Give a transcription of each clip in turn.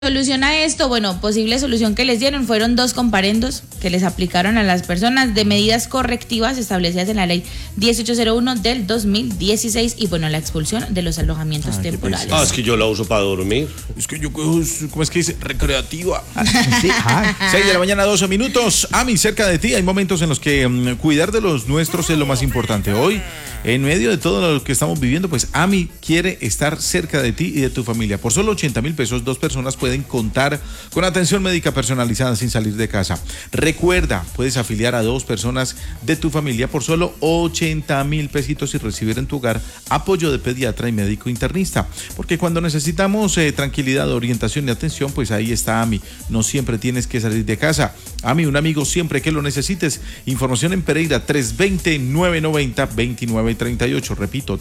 Solución a esto, bueno, posible solución que les dieron fueron 2 comparendos que les aplicaron a las personas de medidas correctivas establecidas en la ley 1801 del 2016 y bueno, la expulsión de los alojamientos temporales. Es que yo la uso para dormir. Es que yo, ¿cómo es que dice? Recreativa. Sí, 6 de la mañana, 12 minutos. Ami, cerca de ti hay momentos en los que cuidar de los nuestros es lo más importante. Hoy, en medio de todo lo que estamos viviendo, pues Ami quiere estar cerca de ti y de tu familia. Por solo 80,000 pesos, 2 personas pueden contar con atención médica personalizada sin salir de casa. Recuerda, puedes afiliar a 2 personas de tu familia por solo 80,000 pesitos y recibir en tu hogar apoyo de pediatra y médico internista. Porque cuando necesitamos tranquilidad, orientación y atención, pues ahí está Ami. No siempre tienes que salir de casa. Ami, un amigo siempre que lo necesites. Información en Pereira, 320-990-2938. Repito,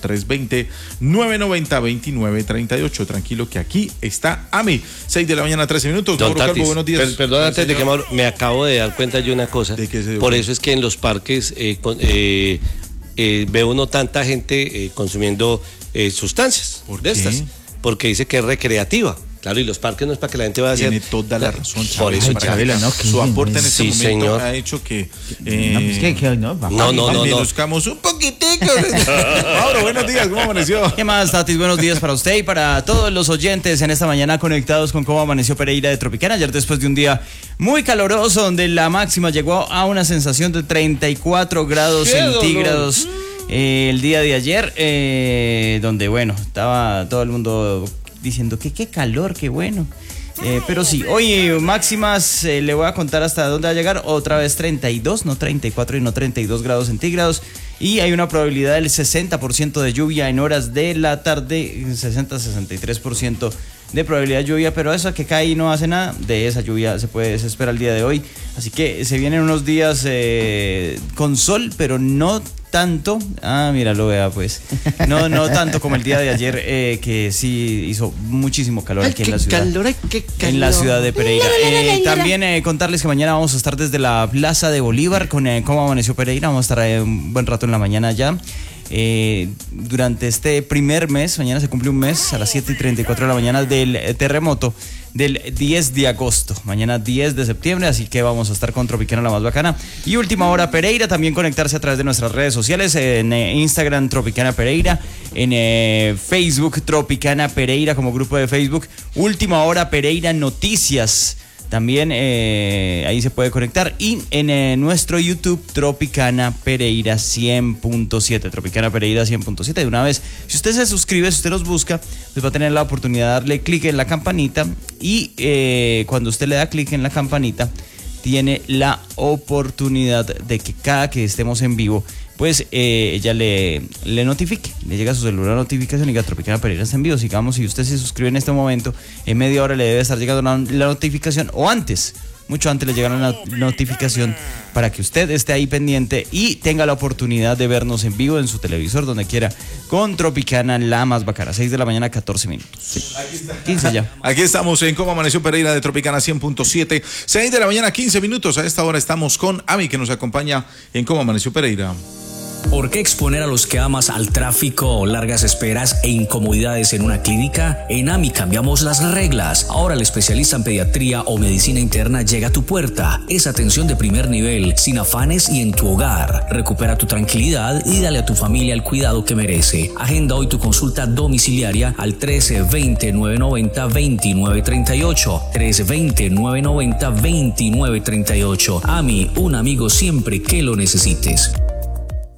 320-990-2938. Tranquilo que aquí está Ami. 6 de la mañana, 13 minutos. Don Mauro Tatis, Calvo, buenos días. Perdón, antes de que Mauro, me acabo de dar cuenta de una cosa. ¿De qué se dio? Por eso es que en los parques ve uno tanta gente consumiendo sustancias de estas. Porque dice que es recreativa. Claro, y los parques no es para que la gente vaya a hacer. Tiene toda la razón, Chabela. Por eso, Chabela, ¿no? Su aporte en este momento señor. ha hecho que... No. Buscamos un poquitico. Mauro, buenos días, ¿cómo amaneció? ¿Qué más, Tatis? Buenos días para usted y para todos los oyentes en esta mañana conectados con cómo amaneció Pereira de Tropicana. Ayer, después de un día muy caluroso, donde la máxima llegó a una sensación de 34 grados centígrados. El día de ayer, donde, bueno, estaba todo el mundo diciendo que qué calor, qué bueno. Pero sí, hoy máximas, le voy a contar hasta dónde va a llegar. Otra vez 32, no 34 y no 32 grados centígrados. Y hay una probabilidad del 60% de lluvia en horas de la tarde, 60-63% de probabilidad de lluvia, pero eso que cae y no hace nada, de esa lluvia se espera el día de hoy. Así que se vienen unos días con sol, pero no tanto. Mira, lo vea pues. No tanto como el día de ayer, que sí hizo muchísimo calor aquí en la ciudad. En la ciudad de Pereira. También contarles que mañana vamos a estar desde la Plaza de Bolívar con cómo amaneció Pereira. Vamos a estar un buen rato en la mañana ya. Durante este primer mes, mañana se cumple un mes a las 7:34 de la mañana del terremoto del 10 de agosto, mañana 10 de septiembre, así que vamos a estar con Tropicana la más bacana. Y última hora Pereira, también conectarse a través de nuestras redes sociales, en Instagram Tropicana Pereira, en Facebook Tropicana Pereira como grupo de Facebook, última hora Pereira Noticias. También ahí se puede conectar. Y en nuestro YouTube, Tropicana Pereira 100.7. Tropicana Pereira 100.7. De una vez, si usted se suscribe, si usted nos busca, pues va a tener la oportunidad de darle clic en la campanita. Y cuando usted le da clic en la campanita, tiene la oportunidad de que cada que estemos en vivo, pues ella le notifique, le llega a su celular la notificación y diga Tropicana Pereira está en vivo. Sigamos, si usted se suscribe en este momento, en media hora le debe estar llegando la notificación, o antes, mucho antes le llega la notificación para que usted esté ahí pendiente y tenga la oportunidad de vernos en vivo en su televisor, donde quiera, con Tropicana la más bacana. 6 de la mañana, 14 minutos. Sí. Aquí está. 15 ya. Aquí estamos en Cómo Amaneció Pereira de Tropicana 100.7. 6 de la mañana, 15 minutos. A esta hora estamos con Ami, que nos acompaña en Cómo Amaneció Pereira. ¿Por qué exponer a los que amas al tráfico, largas esperas e incomodidades en una clínica? En AMI cambiamos las reglas. Ahora el especialista en pediatría o medicina interna llega a tu puerta. Es atención de primer nivel, sin afanes y en tu hogar. Recupera tu tranquilidad y dale a tu familia el cuidado que merece. Agenda hoy tu consulta domiciliaria al 13-20-990-2938. 13-20-990-2938. AMI, un amigo siempre que lo necesites.